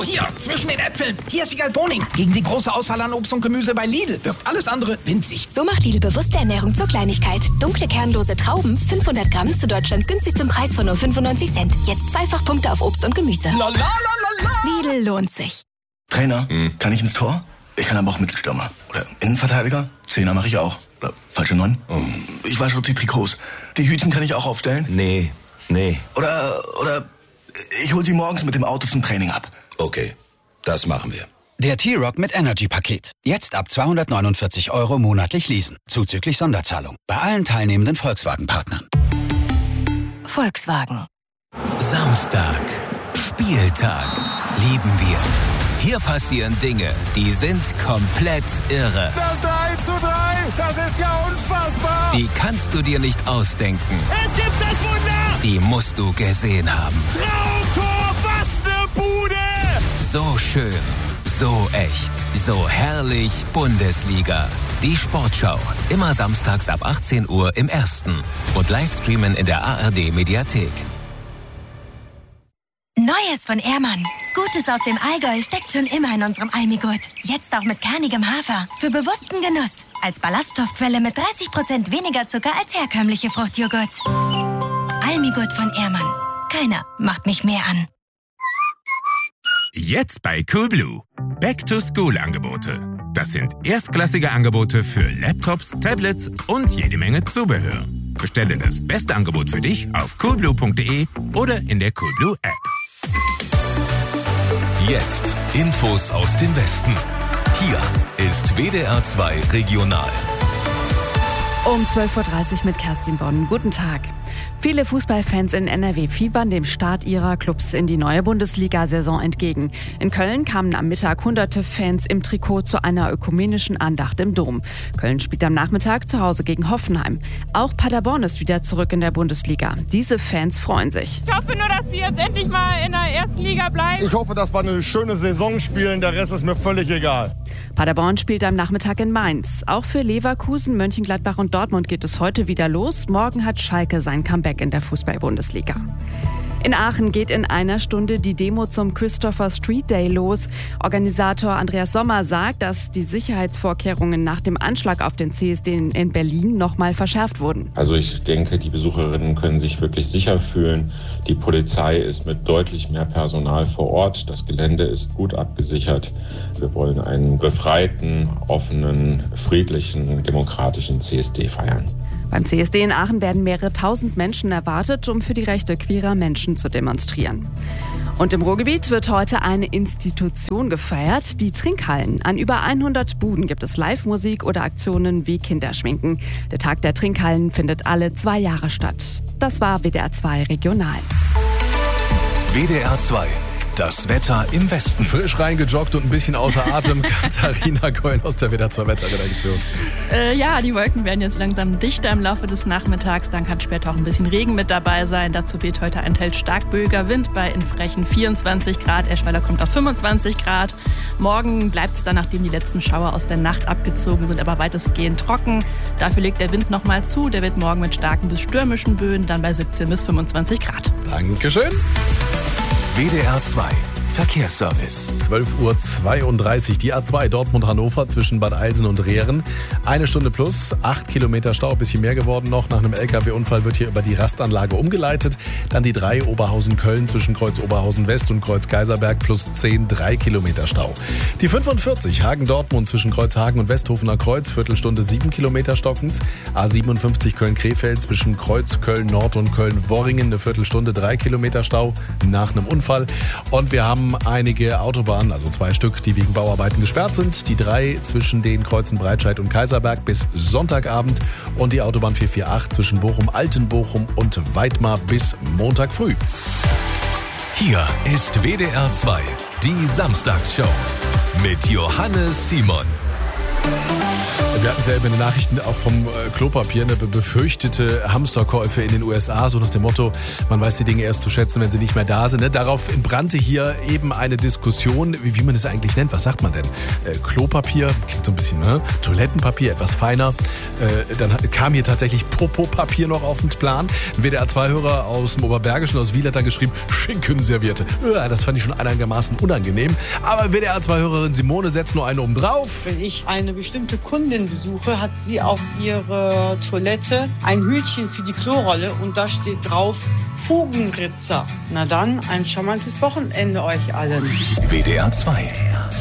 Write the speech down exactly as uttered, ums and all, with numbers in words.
hier, zwischen den Äpfeln. Hier ist Wiegald Boning. Gegen die große Auswahl an Obst und Gemüse bei Lidl wirkt alles andere winzig. So macht Lidl bewusste Ernährung zur Kleinigkeit. Dunkle, kernlose Trauben, fünfhundert Gramm zu Deutschlands günstigstem Preis von nur fünfundneunzig Cent. Jetzt zweifach Punkte auf Obst und Gemüse. La, la, la, la, la. Lidl lohnt sich. Trainer, hm. kann ich ins Tor? Ich kann aber auch Mittelstürmer. Oder Innenverteidiger? Zehner mache ich auch. Oder falsche Neun? Oh. Ich wasche die Trikots. Die Hütchen kann ich auch aufstellen? Nee, nee. Oder, oder ich hol sie morgens mit dem Auto zum Training ab. Okay, das machen wir. Der T-Rock mit Energy-Paket. Jetzt ab zweihundertneunundvierzig Euro monatlich leasen. Zuzüglich Sonderzahlung. Bei allen teilnehmenden Volkswagen-Partnern. Volkswagen. Samstag. Spieltag. Lieben wir. Hier passieren Dinge, die sind komplett irre. Das eins zu drei, das ist ja unfassbar. Die kannst du dir nicht ausdenken. Es gibt das Wunder. Die musst du gesehen haben. Traumtor, was ne Bude. So schön, so echt, so herrlich Bundesliga. Die Sportschau, immer samstags ab achtzehn Uhr im Ersten und Livestreamen in der A R D-Mediathek. Neues von Ehrmann. Gutes aus dem Allgäu steckt schon immer in unserem Almigurt. Jetzt auch mit kernigem Hafer. Für bewussten Genuss. Als Ballaststoffquelle mit dreißig Prozent weniger Zucker als herkömmliche Fruchtjoghurts. Almigurt von Ehrmann. Keiner macht mich mehr an. Jetzt bei Coolblue. Back-to-School-Angebote. Das sind erstklassige Angebote für Laptops, Tablets und jede Menge Zubehör. Bestelle das beste Angebot für dich auf coolblue punkt de oder in der Coolblue-App. Jetzt Infos aus dem Westen. Hier ist W D R zwei Regional. Um zwölf Uhr dreißig mit Kerstin Bonn. Guten Tag. Viele Fußballfans in N R W fiebern dem Start ihrer Clubs in die neue Bundesliga-Saison entgegen. In Köln kamen am Mittag hunderte Fans im Trikot zu einer ökumenischen Andacht im Dom. Köln spielt am Nachmittag zu Hause gegen Hoffenheim. Auch Paderborn ist wieder zurück in der Bundesliga. Diese Fans freuen sich. Ich hoffe nur, dass sie jetzt endlich mal in der ersten Liga bleiben. Ich hoffe, dass wir eine schöne Saison spielen. Der Rest ist mir völlig egal. Paderborn spielt am Nachmittag in Mainz. Auch für Leverkusen, Mönchengladbach und Dortmund geht es heute wieder los. Morgen hat Schalke sein Comeback in der Fußball-Bundesliga. In Aachen geht in einer Stunde die Demo zum Christopher Street Day los. Organisator Andreas Sommer sagt, dass die Sicherheitsvorkehrungen nach dem Anschlag auf den C S D in Berlin nochmal verschärft wurden. Also ich denke, die Besucherinnen können sich wirklich sicher fühlen. Die Polizei ist mit deutlich mehr Personal vor Ort. Das Gelände ist gut abgesichert. Wir wollen einen befreiten, offenen, friedlichen, demokratischen C S D feiern. Beim C S D in Aachen werden mehrere tausend Menschen erwartet, um für die Rechte queerer Menschen zu demonstrieren. Und im Ruhrgebiet wird heute eine Institution gefeiert, die Trinkhallen. An über hundert Buden gibt es Live-Musik oder Aktionen wie Kinderschminken. Der Tag der Trinkhallen findet alle zwei Jahre statt. Das war W D R zwei Regional. W D R zwei. Das Wetter im Westen. Frisch reingejoggt und ein bisschen außer Atem. Katharina Keul aus der W D R zwei Wetterredaktion. Äh, ja, die Wolken werden jetzt langsam dichter im Laufe des Nachmittags. Dann kann später auch ein bisschen Regen mit dabei sein. Dazu weht heute ein teils stark böiger Wind bei in Frechen vierundzwanzig Grad. Eschweiler kommt auf fünfundzwanzig Grad. Morgen bleibt es dann, nachdem die letzten Schauer aus der Nacht abgezogen sind, aber weitestgehend trocken. Dafür legt der Wind nochmal zu. Der wird morgen mit starken bis stürmischen Böen dann bei siebzehn bis fünfundzwanzig Grad. Dankeschön. W D R zwei Verkehrsservice. zwölf Uhr zweiunddreißig, die A zwei Dortmund-Hannover zwischen Bad Eilsen und Rehren. Eine Stunde plus, acht Kilometer Stau, ein bisschen mehr geworden noch. Nach einem L K W-Unfall wird hier über die Rastanlage umgeleitet. Dann die drei Oberhausen-Köln zwischen Kreuz Oberhausen-West und Kreuz Kaiserberg plus zehn, drei Kilometer Stau. Die fünfundvierzig Hagen-Dortmund zwischen Kreuzhagen und Westhofener Kreuz, Viertelstunde sieben Kilometer stockend. A siebenundfünfzig Köln-Krefeld zwischen Kreuz Köln-Nord und Köln-Worringen, eine Viertelstunde, drei Kilometer Stau nach einem Unfall. Und wir haben einige Autobahnen, also zwei Stück, die wegen Bauarbeiten gesperrt sind. Die drei zwischen den Kreuzen Breitscheid und Kaiserberg bis Sonntagabend und die Autobahn vier vier acht zwischen Bochum, Altenbochum und Weidmar bis Montag früh. Hier ist W D R zwei, die Samstagsshow mit Johannes Simon. Wir hatten es ja eben in den Nachrichten auch vom äh, Klopapier, eine befürchtete Hamsterkäufe in den U S A, so nach dem Motto, man weiß die Dinge erst zu schätzen, wenn sie nicht mehr da sind. Ne? Darauf entbrannte hier eben eine Diskussion, wie, wie man es eigentlich nennt. Was sagt man denn? Äh, Klopapier, klingt so ein bisschen, ne? Toilettenpapier, etwas feiner. Äh, dann kam hier tatsächlich Popopapier noch auf den Plan. Ein W D R zwei Hörer aus dem Oberbergischen, aus Wiel, hat dann geschrieben, Schinkenserviette. Ja, das fand ich schon einigermaßen unangenehm. Aber W D R zwei Hörerin Simone setzt nur eine oben drauf. Wenn ich eine bestimmte Kundin besuche, hat sie auf ihrer Toilette ein Hütchen für die Klorolle und da steht drauf Fugenritzer. Na dann, ein charmantes Wochenende euch allen. W D R zwei.